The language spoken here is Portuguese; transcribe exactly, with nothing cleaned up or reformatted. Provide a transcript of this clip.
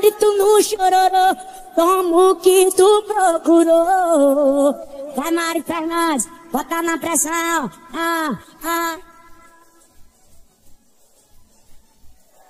tu não chororô, como que tu procurou. Vai, Mari Fernandes, bota na pressão, ah, ah.